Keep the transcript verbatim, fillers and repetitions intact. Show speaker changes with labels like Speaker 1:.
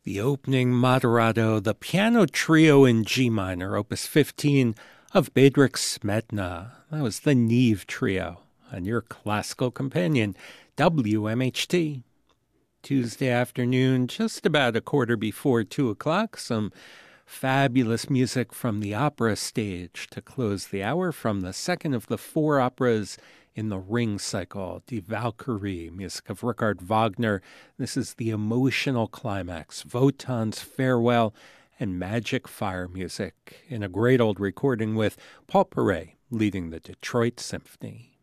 Speaker 1: The opening moderato, the piano trio in G minor, opus fifteen of Bedřich Smetana. That was the Neve Trio on your classical companion, W M H T. Tuesday afternoon, just about a quarter before two o'clock, some fabulous music from the opera stage to close the hour from the second of the four operas in the Ring cycle, Die Valkyrie, music of Richard Wagner. This is the emotional climax, Wotan's Farewell, and Magic Fire music in a great old recording with Paul Paray leading the Detroit Symphony.